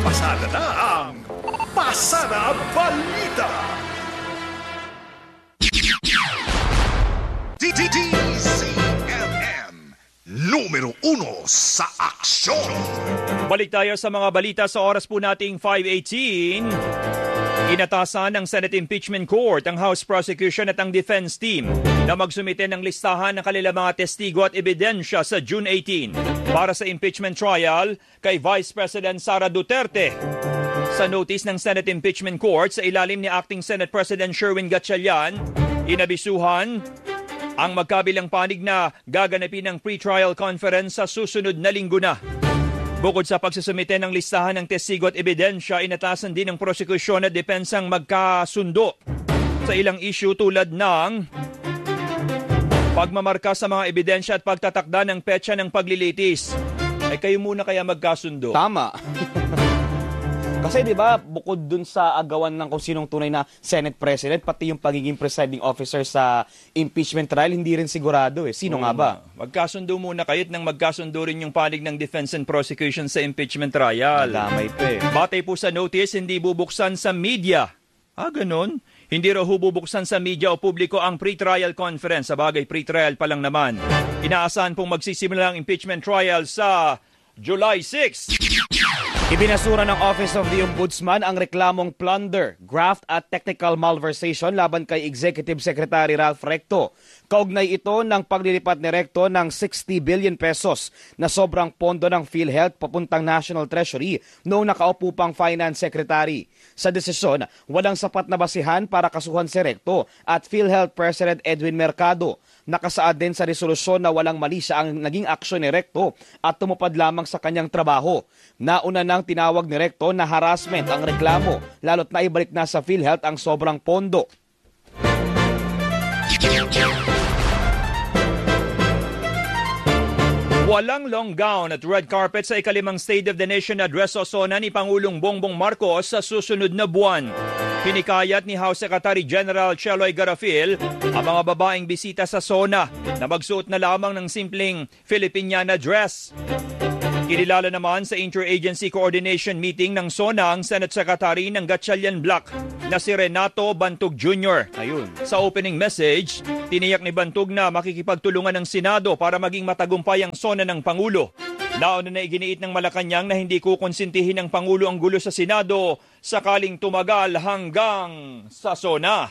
Pasada na ang Pasada Balita. DZMM numero 1 sa aksyon. Balik tayo sa mga balita sa oras po nating 5:18. Inatasan ng Senate Impeachment Court ang House Prosecution at ang Defense Team na magsumite ng listahan ng kanilang mga testigo at ebidensya sa June 18 para sa impeachment trial kay Vice President Sara Duterte. Sa notice ng Senate Impeachment Court sa ilalim ni Acting Senate President Sherwin Gatchalian, inabisuhan ang magkabilang panig na gaganapin ng pre-trial conference sa susunod na linggo na. Bukod sa pagsusumite ng listahan ng testigo at ebidensya, inatasan din ng prosekusyon at depensang magkasundo sa ilang issue tulad ng pagmamarka sa mga ebidensya at pagtatakda ng petsa ng paglilitis. Ay kayo muna kaya magkasundo? Tama. Kasi 'di ba, bukod dun sa agawan ng kung sinong tunay na Senate President, pati yung pagiging presiding officer sa impeachment trial, hindi rin sigurado eh. Sino nga ba? Magkasundo muna kayo at nang magkasundo rin yung panig ng defense and prosecution sa impeachment trial. Damay pa eh. Batay po sa notice, hindi bubuksan sa media. Ganon? Hindi raw bubuksan sa media o publiko ang pre-trial conference. Sa bagay, pre-trial pa lang naman. Inaasahan pong magsisimula ang impeachment trial sa July 6. Ibinasura ng Office of the Ombudsman ang reklamong plunder, graft at technical malversation laban kay Executive Secretary Ralph Recto. Kaugnay ito ng paglilipat ni Recto ng 60 billion pesos na sobrang pondo ng PhilHealth papuntang National Treasury noong nakaupo pang Finance Secretary. Sa desisyon, walang sapat na basihan para kasuhan si Recto at PhilHealth President Edwin Mercado. Nakasaad din sa resolusyon na walang mali siya ang naging aksyon ni Recto at tumupad lamang sa kanyang trabaho. Nauna nang tinawag ni Recto na harassment ang reklamo, lalo't naibalik na sa PhilHealth ang sobrang pondo. Walang long gown at red carpet sa ikalimang State of the Nation address o SONA ni Pangulong Bongbong Marcos sa susunod na buwan. Hinikayat ni House Secretary General Cheloy Garafil ang mga babaeng bisita sa SONA na magsuot na lamang ng simpleng Filipiniana dress. Kinilala naman sa Interagency Coordination Meeting ng SONA ang Senate Secretary ng Gatchalian Bloc na si Renato Bantog Jr. Ayun. Sa opening message, tiniyak ni Bantog na makikipagtulungan ng Senado para maging matagumpay ang SONA ng Pangulo. Nauna na iginiit ng Malacanang na hindi kukonsintihin ng Pangulo ang gulo sa Senado sakaling tumagal hanggang sa SONA.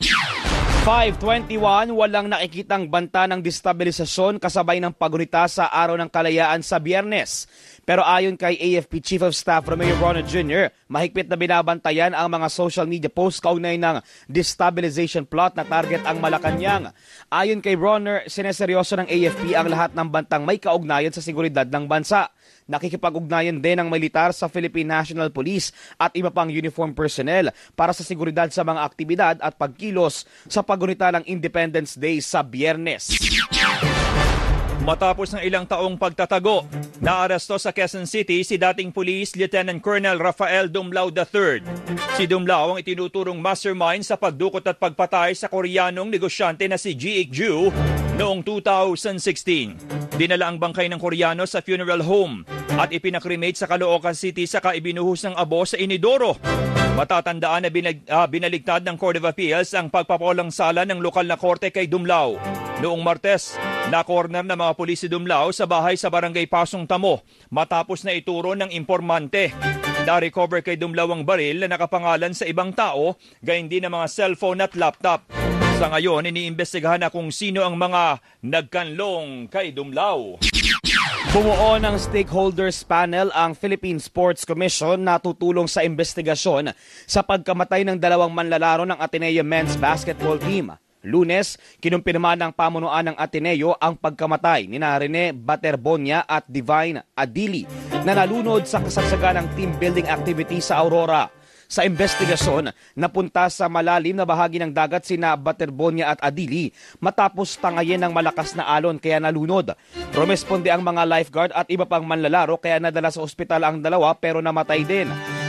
5:21, walang nakikitang banta ng destabilisasyon kasabay ng pagunita sa Araw ng Kalayaan sa Biyernes. Pero ayon kay AFP Chief of Staff Romeo Bronner Jr., mahigpit na binabantayan ang mga social media posts kaugnay ng destabilization plot na target ang Malacanang. Ayon kay Bronner, sineseryoso ng AFP ang lahat ng bantang may kaugnayan sa seguridad ng bansa. Nakikipag-ugnayan din ng militar sa Philippine National Police at iba pang uniform personnel para sa seguridad sa mga aktibidad at pagkilos sa pagunita ng Independence Day sa Biyernes. Matapos ng ilang taong pagtatago, naaresto sa Quezon City si dating Police Lieutenant Colonel Rafael Dumlao III. Si Dumlao ang itinuturong mastermind sa pagdukot at pagpatay sa Koreanong negosyante na si Ji Ik-ju noong 2016. Dinala ang bangkay ng Koreano sa funeral home at ipinakremate sa Caloocan City saka ibinuhos ng abo sa inidoro. Matatandaan na binaligtad ng Court of Appeals ang pagpapawalang sala ng lokal na korte kay Dumlao. Noong Martes, na-corner ng mga pulis si Dumlao sa bahay sa barangay Pasong Tamo matapos na ituro ng impormante. Na-recover kay Dumlao ang baril na nakapangalan sa ibang tao, gayon din ang mga cellphone at laptop. Sa ngayon, iniimbestigahan na kung sino ang mga nagkanlong kay Dumlao. Bumuo ng stakeholders panel ang Philippine Sports Commission na tutulong sa investigasyon sa pagkamatay ng dalawang manlalaro ng Ateneo Men's Basketball Team. Lunes, kinumpirma ng pamunuan ng Ateneo ang pagkamatay ni Rene Baterbonia at Divine Adili na nalunod sa kasagsagan ng team building activity sa Aurora. Sa investigasyon, napunta sa malalim na bahagi ng dagat sina Baterbonia at Adili matapos tangayin ng malakas na alon kaya nalunod. Rumesponde ang mga lifeguard at iba pang manlalaro kaya nadala sa ospital ang dalawa pero namatay din.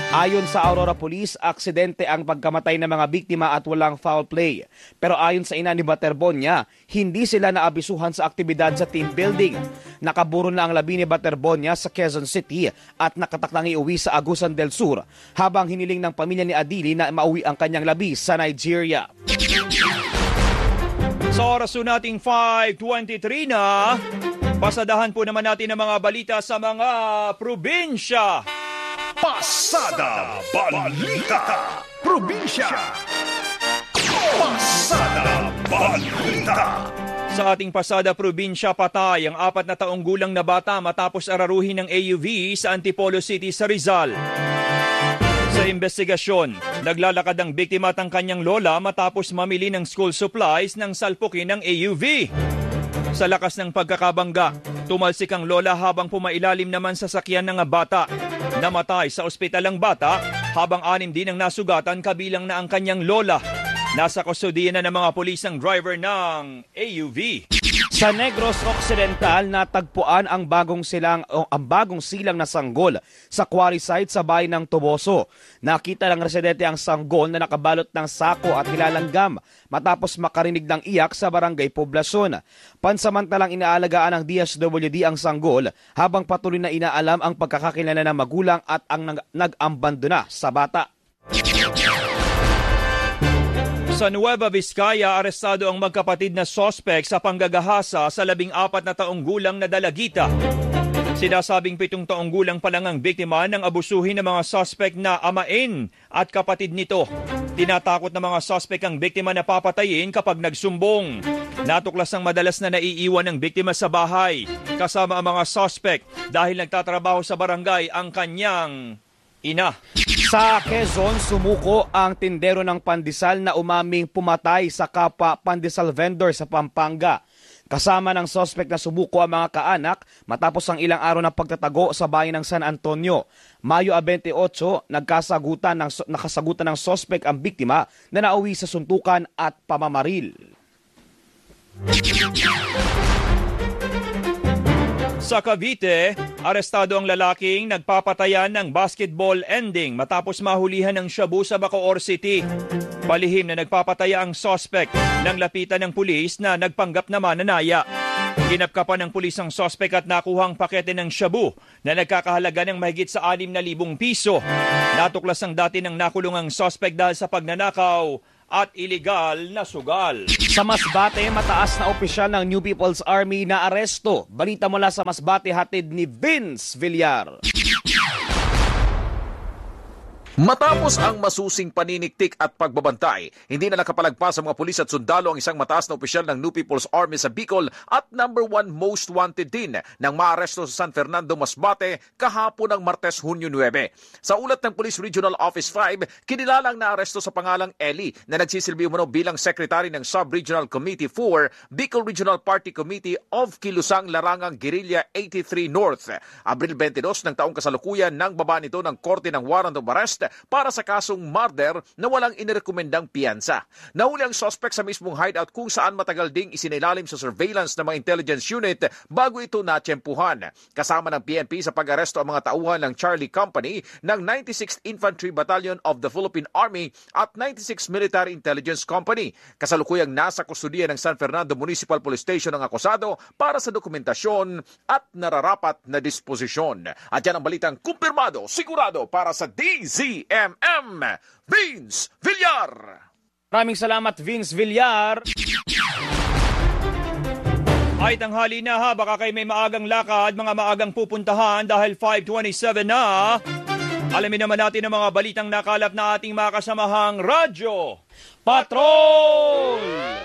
Ayon sa Aurora Police, aksidente ang pagkamatay ng mga biktima at walang foul play. Pero ayon sa ina ni Baterbonia, hindi sila naabisuhan sa aktibidad sa team building. Nakaburo na ang labi ni Baterbonia sa Quezon City at nakatakdang iuwi sa Agusan del Sur, habang hiniling ng pamilya ni Adili na mauwi ang kanyang labi sa Nigeria. Sa oras po nating 5:23 na, pasadahan po naman natin ang mga balita sa mga probinsya. Pasada Balita Probinsya. Pasada Balita. Sa ating pasada probinsya, patay ang 4 na taong gulang na bata matapos araruhin ng AUV sa Antipolo City sa Rizal. Sa investigasyon, naglalakad ang biktima at ang kanyang lola matapos mamili ng school supplies ng salpukin ng AUV. Sa lakas ng pagkakabangga, tumalsik ang lola habang pumailalim naman sa sakyan ng bata. Namatay sa ospital ang bata habang 6 din ang nasugatan kabilang na ang kanyang lola. Nasa kustodiya na ng mga pulis ang driver ng AUV. Sa Negros Occidental, natagpuan ang bagong silang na sanggol sa quarry site sa bayan ng Toboso. Nakita ng residente ang sanggol na nakabalot ng sako at nilalanggam matapos makarinig ng iyak sa barangay Poblasyon. Pansamantalang inaalagaan ng DSWD ang sanggol habang patuloy na inaalam ang pagkakakilala ng magulang at ang nag-ambandona sa bata. Sa Nueva Vizcaya, arestado ang magkapatid na sospek sa panggagahasa sa 14 na taong gulang na dalagita. Sinasabing 7 taong gulang pa lang ang biktima ng abusuhin ng mga sospek na amain at kapatid nito. Tinatakot ng mga sospek ang biktima na papatayin kapag nagsumbong. Natuklas ang madalas na naiiwan ng biktima sa bahay kasama ang mga sospek dahil nagtatrabaho sa barangay ang kanyang ina. Sa Quezon, sumuko ang tindero ng pandesal na umaming pumatay sa kapwa pandesal vendor sa Pampanga. Kasama ng sospek na sumuko ang mga kaanak matapos ang ilang araw na pagtatago sa bayan ng San Antonio. Mayo 28, nakasagutan ng sospek ang biktima na nauwi sa suntukan at pamamaril. Sa Cavite, arestado ang lalaking nagpapatayan ng basketball ending matapos mahulihan ng shabu sa Bacoor City. Palihim na nagpapataya ang suspect nang lapitan ng pulis na nagpanggap na mananaya. Kinapkapan ng pulis ang suspect at nakuhang pakete ng shabu na nagkakahalaga ng mahigit sa 6,000 piso. Natuklas ang dati ng nakulungang suspect dahil sa pagnanakaw at iligal na sugal. Sa Masbate, mataas na opisyal ng New People's Army na aresto. Balita mula sa Masbate, hatid ni Vince Villar. Matapos ang masusing paniniktik at pagbabantay, hindi na nakapalagpas sa mga pulis at sundalo ang isang mataas na opisyal ng New People's Army sa Bicol at number 1 most wanted din ng maaresto sa San Fernando, Masbate kahapon ng Martes, Hunyo 9. Sa ulat ng Police Regional Office 5, kinilalang naaresto sa pangalang Eli na nagsisilbi umano bilang Secretary ng Sub-Regional Committee 4, Bicol Regional Party Committee of Kilusang Larangang Guerrilla 83 North. Abril 22 ng taong kasalukuyan ng baba nito ng Korte ng Warrant of Arrest para sa kasong murder na walang inirekomendang piyansa. Nahuli ang suspect sa mismong hideout kung saan matagal ding isinilalim sa surveillance ng mga intelligence unit bago ito natsyempuhan. Kasama ng PNP sa pag-aresto ang mga tauhan ng Charlie Company ng 96th Infantry Battalion of the Philippine Army at 96th Military Intelligence Company. Kasalukuyang nasa kustudiya ng San Fernando Municipal Police Station ang akusado para sa dokumentasyon at nararapat na disposisyon. At yan ang balitang kumpirmado, sigurado para sa DZMM, Vince Villar. Maraming salamat, Vince Villar. Ay tanghali na ha, baka kayo may maagang lakad, mga maagang pupuntahan dahil 5:27 na. Alamin naman natin ang mga balitang nakalap na ating mga kasamahang Radyo Patrol!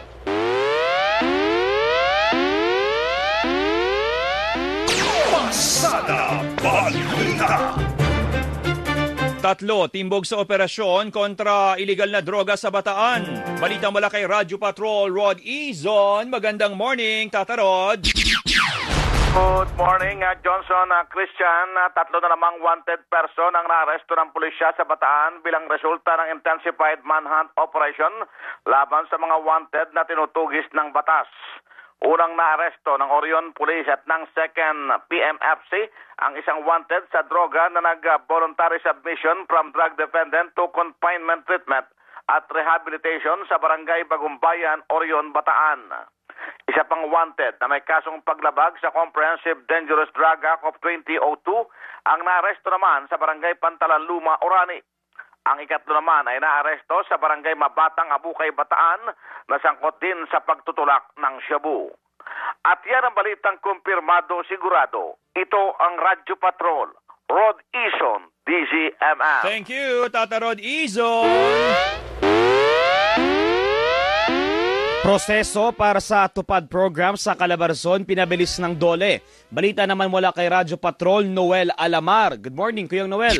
Pasada Balita. 3 timbog sa operasyon kontra iligal na droga sa Bataan. Balita mula kay Radyo Patrol, Rod Izon. Magandang morning, Tata Rod. Good morning, Johnson, Christian. 3 na namang wanted person ang naaresto ng pulisya sa Bataan bilang resulta ng intensified manhunt operation laban sa mga wanted na tinutugis ng batas. Unang naaresto ng Orion Police at ng 2nd PMFC ang isang wanted sa droga na nag-voluntary submission from drug dependent to confinement treatment at rehabilitation sa Barangay Bagumbayan, Orion, Bataan. Isa pang wanted na may kasong paglabag sa Comprehensive Dangerous Drug Act of 2002 ang naaresto naman sa Barangay Pantalan Luma, Orani. Ang ikatlo naman ay naaresto sa Barangay Mabatang, Abukay, Bataan na sangkot din sa pagtutulak ng shabu. At yan ang balitang kumpirmado sigurado. Ito ang Radyo Patrol, Rod Ison, DZMM. Thank you, Tata Rod Ison. Proseso para sa tupad program sa Calabarzon pinabilis ng DOLE. Balita naman mula kay Radyo Patrol, Noel Alamar. Good morning, Kuyang Noel.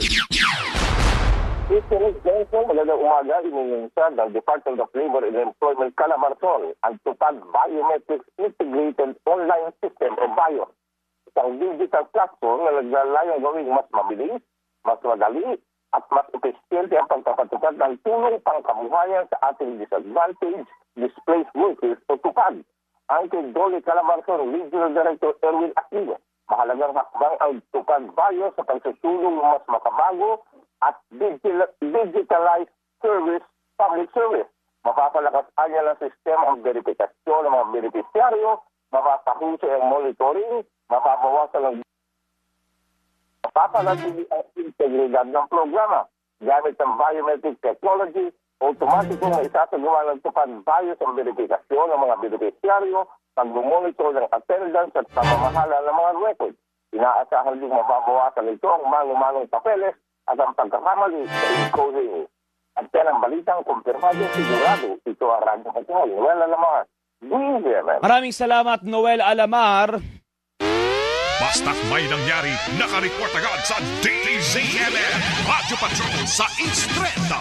Mr. Johnson, magandang umaga, iniinsa ng Department of Labor and Employment Calabarzon ang tupad Biometrics Integrated Online System o BIOS. Isang digital platform na naglalayang gawing mas mabilis, mas madali, at mas epesyente ang pagpapatupad ng tulong pangkabuhayan sa ating disadvantaged displaced workers o tupad. Ang kay DOLE Calabarzon Regional Director Erwin Aquino, mahalagang hakbang ang tupad BIOS sa pagsusulong mas makabago at digitalized public service. Mapapalakas anya ng sistema ang verifikasyon ng mga beneficiaryo, mapapahusay ang monitoring, mapapawasan mapapanatili ang integridad ng programa. Gamit ang biometric technology, automatic na isasagawa ng tupad BIOS ang verifikasyon ng mga beneficiaryo, pag-monitor ng attendance at pamamahala ng mga records. Inaasahan din mababawasan ito ang manong-manong papeles at ang pagkakamali sa encoding. At yan ang balitang kumpirmado sigurado. Ito ang Radyo Patrol, Noel Alamar. DZMM. Maraming salamat, Noel Alamar. Basta't may nangyari, nakareport agad sa DZMM. Radyo Patrol sa Instreta.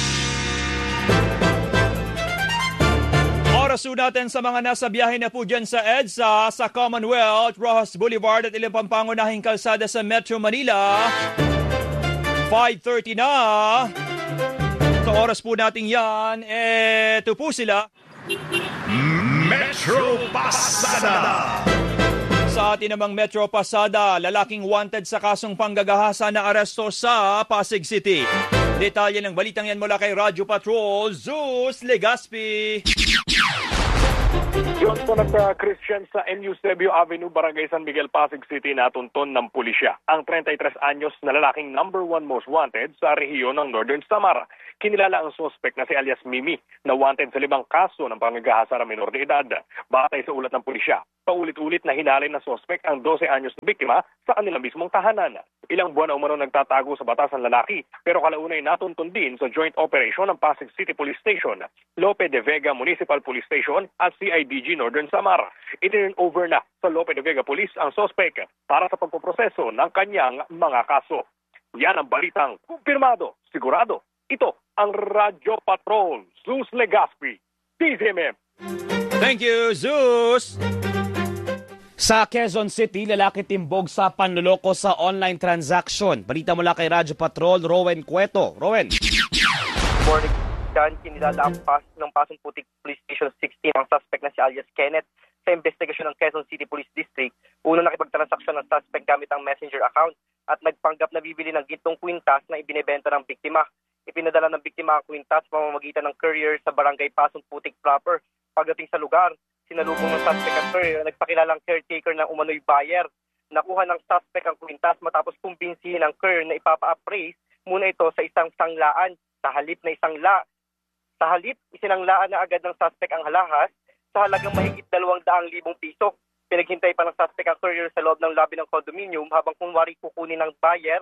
Oras natin sa mga nasa biyahe na po dyan sa EDSA, sa Commonwealth, Rojas Boulevard at ilang pampangunahing kalsada sa Metro Manila. 5:30 na. Sa oras po natin yan, ito po sila. Metro Pasada. Sa atin namang Metro Pasada, lalaking wanted sa kasong panggagahasa na aresto sa Pasig City. Detalye ng balitang yan mula kay Radyo Patrol, Zeus Legaspi. Johnson at Christian sa Eusebio Avenue, Barangay San Miguel, Pasig City natunton ng pulisya ang 33 anyos na lalaking number 1 most wanted sa rehiyon ng Northern Samar. Kinilala ang suspect na si alias Mimi na wanted sa 5 kaso ng panggagahasa ng minor de edad. Batay sa ulat ng pulisya, paulit-ulit na hinalin ng suspect ang 12 anyos na biktima sa kanilang mismong tahanan. Ilang buwan na umano nagtatago sa batas ang lalaki pero kalaunay natuntun din sa joint operation ng Pasig City Police Station, Lope de Vega Municipal Police Station at CIDG Northern Samar. I-turn over na sa Lope de Vega Police ang suspect para sa pagpoproseso ng kanyang mga kaso. Yan ang balitang kumpirmado, sigurado. Ito ang Radyo Patrol, Zeus Legaspi, DZMM. Thank you, Zeus! Sa Quezon City, lalaki timbog sa panloloko sa online transaction. Balita mula kay Radyo Patrol, Rowen Cueto. Rowen. Morning, John. Kinilala ang ng Pasong Putik Police Station 16 ang suspect na si alias Kenneth sa investigasyon ng Quezon City Police District. Una nakipagtransaksyon ng suspect gamit ang messenger account at nagpanggap na bibili ng gintong kwintas na ibinebenta ng biktima. Ipinadala ng biktima ang kwintas pamamagitan ng courier sa barangay Pasong Putik proper. Pagdating sa lugar, sinalubong ng suspect ang courier na nagpakilalang caretaker ng umano'y buyer. Nakuha ng suspect ang kwintas matapos kumbinsihin ng courier na ipapa-appraise muna ito sa isang sanglaan. Sa halip, isinanglaan na agad ng suspect ang halahas sa halagang mahigit 200,000 piso. Pinaghintay pa ng suspect ang courier sa loob ng lobby ng condominium habang kunwari kukunin ng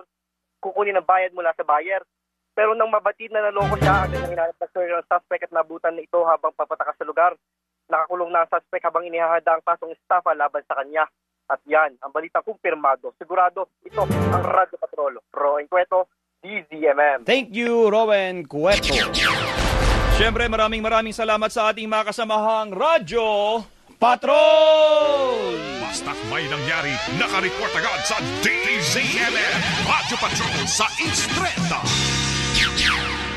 bayad mula sa buyer. Pero nang mabatid na naloko siya, agad nang hinanap ng courier ng suspect at nabutan na ito habang papatakas sa lugar. Nakakulong na ang suspect habang inihahada ang pasong estafa laban sa kanya. At yan, ang balitang kumpirmado. Sigurado, ito ang Radyo Patrol. Rowen Cueto, DZMM. Thank you, Rowen Cueto. Siyempre, maraming salamat sa ating mga kasamahang Radyo Patrol! Basta't may nangyari, nakareport agad sa DZMM. Radyo Patrol sa Instreta.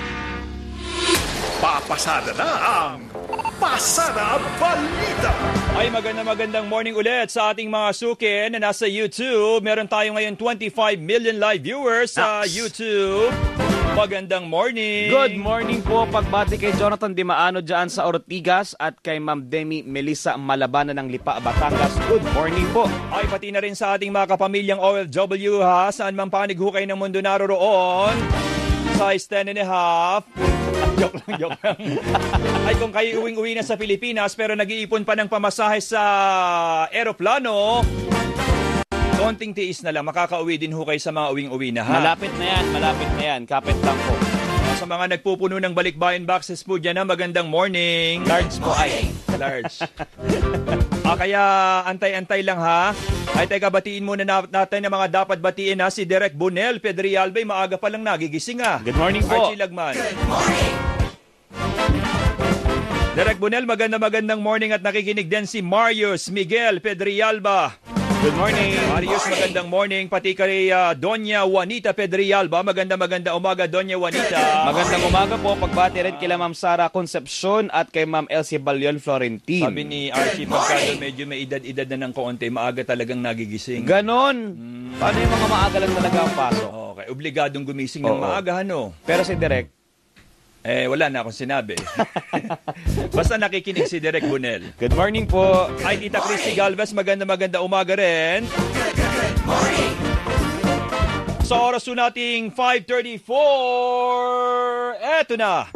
Papasada na ang Pasada Balita. Ay magandang morning ulit sa ating mga suki na nasa YouTube. Meron tayo ngayon 25 million live viewers sa YouTube. Magandang morning. Good morning po. Pagbati kay Jonathan Dimaano dyan sa Ortigas at kay Ma'am Demi Melissa Malabanan ng Lipa, Batangas. Good morning po. Ay pati na rin sa ating mga kapamilyang OFW ha. Saan man panig hukay ng mundo naroroon. Size 10 and a half. Joke lang. Ay kung kayo uwing-uwi na sa Pilipinas pero nag-iipon pa ng pamasahe sa eroplano, konting tiis na lang, makakauwi din ho kayo sa mga uwing-uwi na ha. Malapit na yan. Kapit lang po. Sa mga nagpupuno ng balikbayan boxes po dyan na magandang morning. Large po ay. Large. Kaya antay-antay lang ha. Ay teka, batiin muna natin ang mga dapat batiin ha. Si Direk Bunel Pedrialbay, maaga pa lang nagigising ha. Good morning po. Archie Lagman. Good morning. Direk Bunel, magandang morning at nakikinig din si Marius Miguel Pedrialba. Good morning. Marius, magandang morning. Pati kay Doña Juanita Pedrialba. Magandang umaga, Doña Juanita. Magandang umaga po. Pagbati rin kila Ma'am Sara Concepcion at kay Ma'am Elsie Balion Florentin. Sabi ni Archie, pagka medyo may edad na ng kaunti, maaga talagang nagigising. Ganon. Paano yung mga maaga lang talaga ang pasok? Okay, obligadong gumising ng maaga, ano? Pero si Direk, wala na akong sinabi. Basta nakikinig si Direk Bunel. good morning po. Ay, Tita Christy Galvez, maganda umaga rin. Sa oras po nating 5:34, eto na.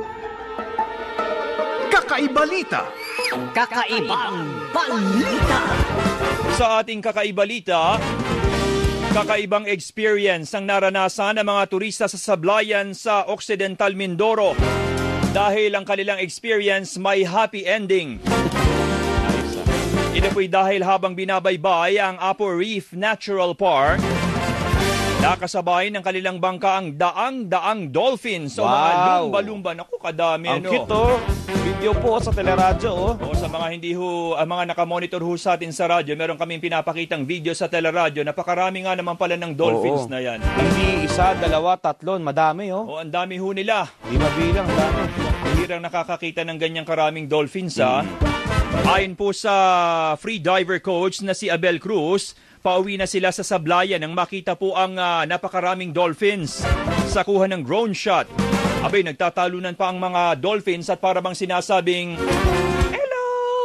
Kakaibalita. Kakaibang balita. Sa ating kakaibalita, kakaibang experience ang naranasan ng mga turista sa sablayan sa Occidental Mindoro. Dahil ang kanilang experience may happy ending. Ito po'y dahil habang binabaybay ang Apo Reef Natural Park, nakasabay ng kanilang bangka ang daang dolphins. So mga lumba-lumba. Naku, kadami. Ang cute oh. Video po sa teleradyo oh. Sa mga hindi ho, mga nakamonitor ho sa atin sa radyo, meron kaming pinapakitang video sa teleradyo. Napakarami nga naman pala ng dolphins na yan. Hindi isa, dalawa, tatlon, madami oh. Ang dami ho nila. Di mabilang, dami. Hirang nakakakita ng ganyang karaming dolphins ha. Ayon po sa free diver coach na si Abel Cruz, pauwi na sila sa sablayan nang makita po ang napakaraming dolphins sa kuha ng drone shot. Abay, nagtatalunan pa ang mga dolphins at para bang sinasabing, hello!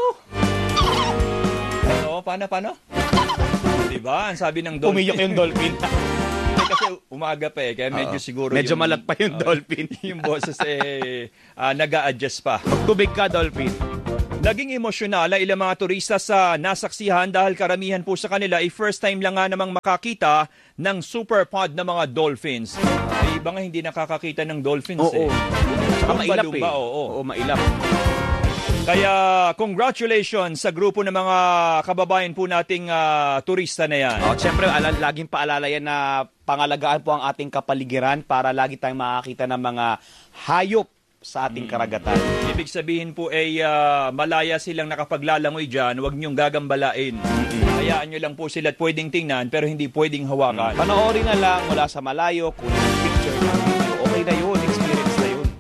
Ano? Paano? Diba? Ang sabi ng dolphin. Umiyak yung dolphin. Kasi umaga pa kaya medyo siguro medyo malat pa yung dolphin. Yung boses nag-a-adjust pa. Magtubig ka, dolphin. Naging emosyonal ang ilang mga turista sa nasaksihan dahil karamihan po sa kanila ay first time lang nga namang makakita ng super pod na mga dolphins. Ay, iba nga hindi nakakakita ng dolphins Oo. Saka mailap lumba, Oo, mailap. Kaya congratulations sa grupo ng mga kababayan po nating turista na yan. Siyempre, laging paalala yan na pangalagaan po ang ating kapaligiran para lagi tayong makakita ng mga hayop sa ating karagatan. Ibig sabihin po ay malaya silang nakapaglalangoy dyan, huwag niyong gagambalain. Hayaan niyo lang po sila at pwedeng tingnan pero hindi pwedeng hawakan. Panoorin na lang mula sa malayo, kung picture ng video, okay na yun, experience na yun.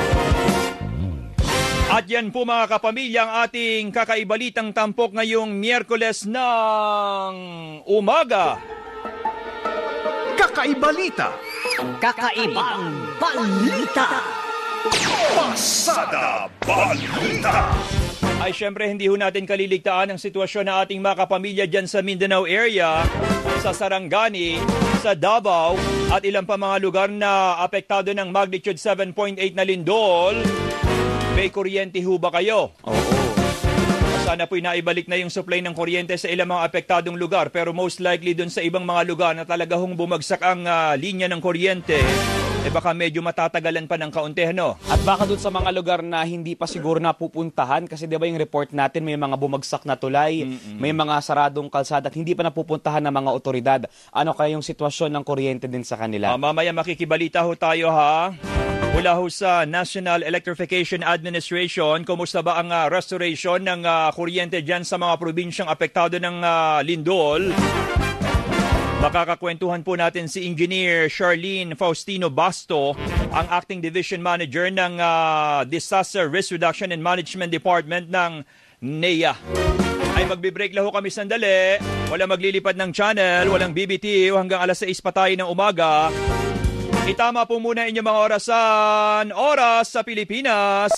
At yan po mga kapamilya ang ating kakaibalitang tampok ngayong Miyerkules ng umaga. Kakaibalita. Kakaibang balita. Pasada Balita. Ay syempre hindi ho natin kaliligtaan ang sitwasyon ng ating mga kapamilya dyan sa Mindanao area, sa Sarangani, sa Davao at ilang pa mga lugar na apektado ng magnitude 7.8 na lindol. May kuryente ho ba kayo? Oo. Sana po'y naibalik na yung supply ng kuryente sa ilang mga apektadong lugar pero most likely dun sa ibang mga lugar na talaga hong bumagsak ang linya ng kuryente, baka medyo matatagalan pa ng kaunti, no? At baka dun sa mga lugar na hindi pa siguro napupuntahan kasi 'di ba yung report natin may mga bumagsak na tulay, may mga saradong kalsada at hindi pa napupuntahan ng mga otoridad. Ano kaya yung sitwasyon ng kuryente din sa kanila? Mamaya makikibalita ho tayo ha. Mula ho sa National Electrification Administration, kumusta ba ang restoration ng kuryente dyan sa mga probinsyang apektado ng lindol? Makakakwentuhan po natin si Engineer Charlene Faustino Basto, ang Acting Division Manager ng Disaster Risk Reduction and Management Department ng NEA. ay magbe-break lang ho kami sandali. Walang maglilipad ng channel, walang BBT hanggang alas 6 pa tayo ng umaga. Itama po muna inyong mga orasan. Oras sa Pilipinas.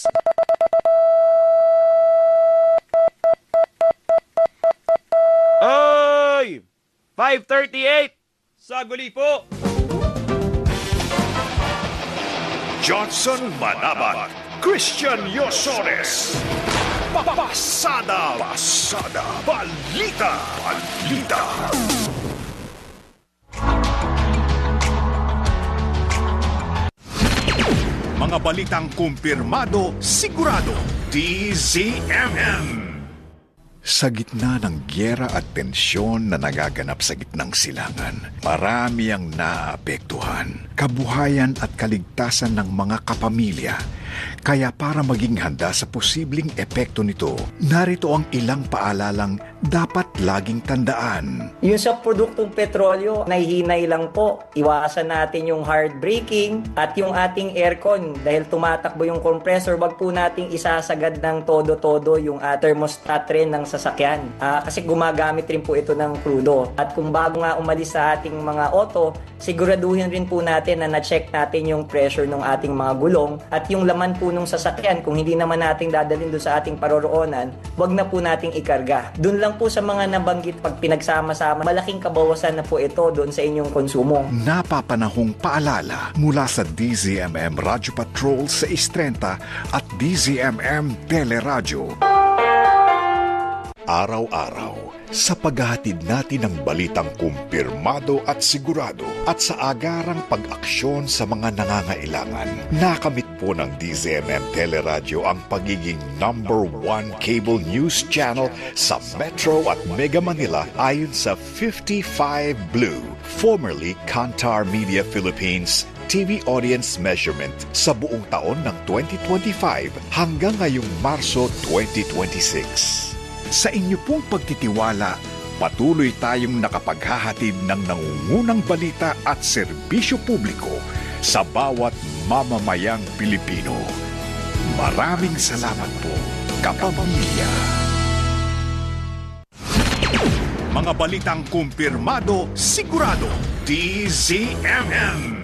Oy! 5:38! Saguli po. Johnson Manabat, Christian Yosores. Pasada Balita. Mga balitang kumpirmado, sigurado. DZMM. Sa gitna ng gyera at tensyon na nagaganap sa gitnang silangan, marami ang naapektuhan, kabuhayan at kaligtasan ng mga kapamilya. Kaya para maging handa sa posibleng epekto nito, narito ang ilang paalalang dapat laging tandaan. Yung sa produktong petrolyo, nahihinay lang po. Iwasan natin yung hard braking at yung ating aircon. Dahil tumatakbo yung compressor, wag po nating isasagad ng todo-todo yung thermostat rin ng sasakyan. Kasi gumagamit rin po ito ng krudo. At kung bago nga umalis sa ating mga auto, siguraduhin rin po natin na na-check natin yung pressure ng ating mga gulong at yung laman po nung sasakyan. Kung hindi naman nating dadalhin doon sa ating paroroonan, wag na po nating ikarga. Doon lang po sa mga nabanggit, pag pinagsama-sama, malaking kabawasan na po ito doon sa inyong konsumo. Napapanahong paalala mula sa DZMM Radyo Patrol sa 630 at DZMM Teleradyo. Araw-araw, sa paghahatid natin ng balitang kumpirmado at sigurado at sa agarang pag-aksyon sa mga nangangailangan, nakamit po ng DZMM Teleradyo ang pagiging #1 cable news channel sa Metro at Mega Manila ayon sa 55 Blue, formerly Kantar Media Philippines, TV audience measurement sa buong taon ng 2025 hanggang ngayong Marso 2026. Sa inyo pong pagtitiwala, patuloy tayong nakapaghahatid ng nangungunang balita at serbisyo publiko sa bawat mamamayang Pilipino. Maraming salamat po, kapamilya. Mga balitang kumpirmado, sigurado. DZMM.